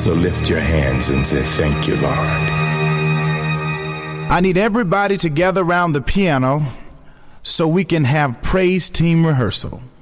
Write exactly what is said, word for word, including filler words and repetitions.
So lift your hands and say, thank you, Lord. I need everybody to gather around the piano so we can have praise team rehearsal.